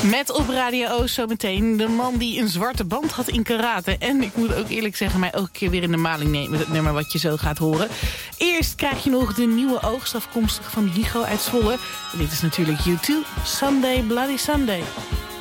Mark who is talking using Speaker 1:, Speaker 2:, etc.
Speaker 1: Met op Radio O zometeen de man die een zwarte band had in karate. En ik moet ook eerlijk zeggen, mij elke keer weer in de maling neemt met het nummer wat je zo gaat horen. Eerst krijg je nog de nieuwe oogst afkomstig van Hugo uit Zwolle. En dit is natuurlijk U2, Sunday Bloody Sunday.